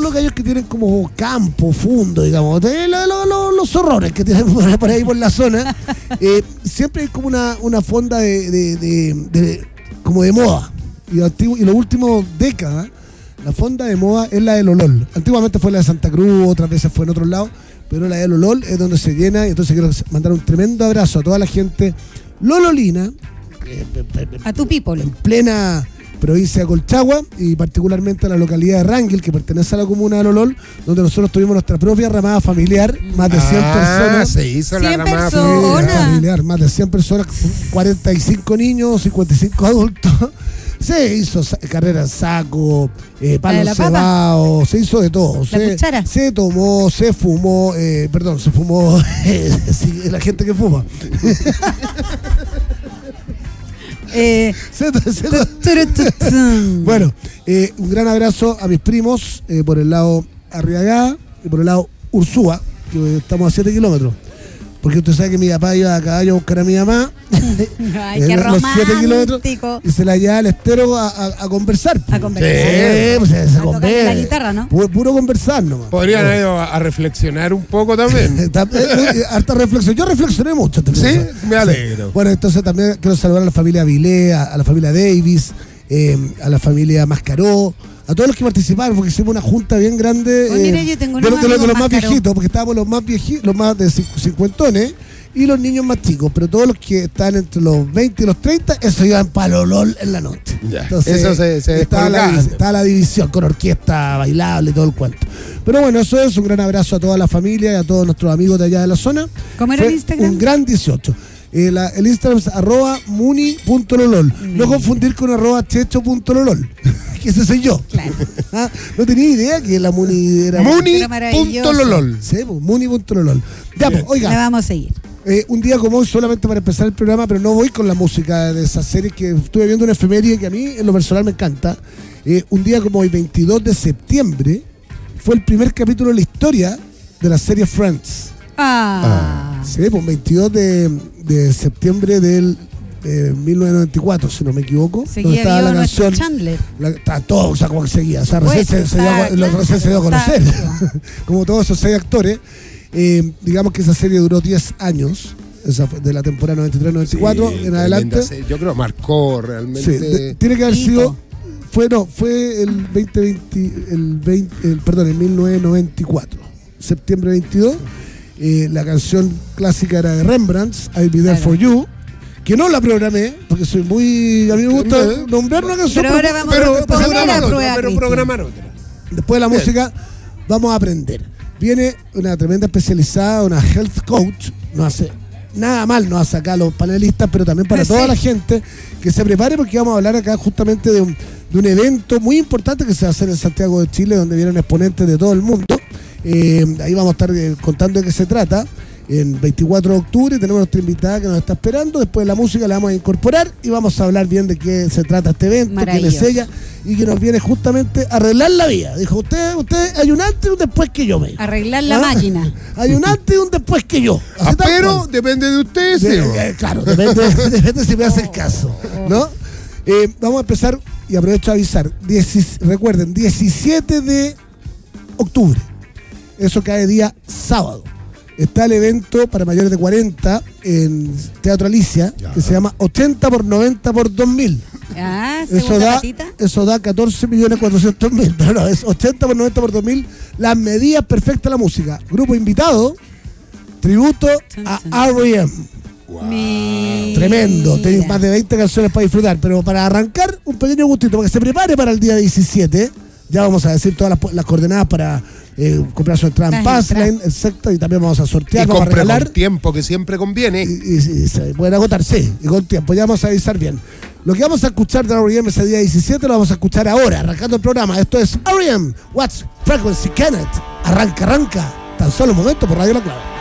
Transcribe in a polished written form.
los gallos que tienen como campo, fundo, digamos, los zorrones que tienen por ahí por la zona, siempre hay como una fonda como de moda. Y las últimas décadas, la fonda de moda es la del Olol. Antiguamente fue la de Santa Cruz, otras veces fue en otros lados, pero la del Olol es donde se llena. Y entonces quiero mandar un tremendo abrazo a toda la gente lololina, a tu people, en plena provincia de Colchagua, y particularmente a la localidad de Rangel, que pertenece a la comuna de Lolol, donde nosotros tuvimos nuestra propia ramada familiar, más de 100 personas. Se hizo la 100 ramada familiar, más de 100 personas, 45 niños, 55 adultos. Se hizo carrera en saco, palos cebados, se hizo de todo. Se tomó, se fumó, se fumó la gente que fuma. Bueno, un gran abrazo a mis primos por el lado Arriagada y por el lado Ursúa, que estamos a 7 kilómetros. Porque usted sabe que mi papá iba a caballo a buscar a mi mamá. Ay, qué romántico. Y se la llevaba al estero a conversar. A conversar. Sí, pues se conversa. La guitarra, ¿no? Puro conversar nomás. Podrían haber ido a reflexionar un poco también. Harta reflexión. Yo reflexioné mucho. Sí, me alegro. Bueno, entonces también quiero saludar a la familia Vilé, a la familia Davis, a la familia Mascaró, a todos los que participaron, porque hicimos una junta bien grande yo tengo de los más viejitos, porque estábamos los más viejitos, los más de cincuentones y los niños más chicos, pero todos los que están entre los 20 y los 30, eso iban para Lolol en la noche. Ya. Entonces, eso se estaba la división con orquesta bailable y todo el cuento. Pero bueno, eso es un gran abrazo a toda la familia y a todos nuestros amigos de allá de la zona. ¿Cómo era el Instagram? Un gran 18. El Instagram es @muni.lolol. No confundir con @checho.lolol. Que ese soy yo. Claro. No tenía idea que la Muni era Muni.lolol. Sí, pues, Muni.lolol. Ya, pues, oiga. La vamos a seguir. Un día como hoy, solamente para empezar el programa, pero no voy con la música de esas series que estuve viendo, una efeméride que a mí en lo personal me encanta. Un día como hoy, 22 de septiembre, fue el primer capítulo de la historia de la serie Friends. Sí, pues 22 de septiembre del 1994, si no me equivoco. Seguía estaba vivo la canción Chandler. Está todo, o sea, como que seguía. O sea, recién se dio a conocer. Como todos esos 6 actores. Digamos que esa serie duró 10 años. Esa fue de la temporada 93-94 en adelante. Yo creo que marcó realmente. Sí, tiene que haber sido. Fue el 1994. Septiembre 22. La canción clásica era de Rembrandt, I'll Be There For You, que no la programé, porque soy muy... A mí me gusta nombrar una canción, pero ahora vamos a programar otra. Después de la música vamos a aprender. Viene una tremenda especializada, una health coach, no hace nada mal, nos hace acá los panelistas, pero también para toda la gente que se prepare, porque vamos a hablar acá justamente de un evento muy importante que se va a hacer en Santiago de Chile, donde vienen exponentes de todo el mundo. Ahí vamos a estar contando de qué se trata. En 24 de octubre tenemos nuestra invitada que nos está esperando. Después de la música la vamos a incorporar y vamos a hablar bien de qué se trata este evento, quién es ella y que nos viene justamente a arreglar la vida. Dijo, usted hay un antes y un después que yo. Arreglar la máquina. Hay un antes y un después que yo. Pero depende de ustedes. Claro, depende si me hace el caso, ¿no? Vamos a empezar y aprovecho a avisar. Recuerden, 17 de octubre. Eso cae día sábado. Está el evento para mayores de 40 en Teatro Alicia, que se llama 80 por 90 por 2000. Eso da 14.400.000. Pero no, es 80 por 90 por 2000. Las medidas perfectas de la música. Grupo invitado, tributo a R.E.M. Wow. Tremendo. Tenéis más de 20 canciones para disfrutar. Pero para arrancar, un pequeño gustito, para que se prepare para el día 17. Ya vamos a decir todas las coordenadas para comprar su entrada en Passline, exacto, y también vamos a sortear, vamos a regalar. Con tiempo, que siempre conviene. Y se pueden agotar, sí, y con tiempo, ya vamos a avisar bien. Lo que vamos a escuchar de R.E.M. ese día 17 lo vamos a escuchar ahora, arrancando el programa. Esto es R.E.M. What's Frequency Kenneth. Arranca, tan solo un momento por Radio La Clave.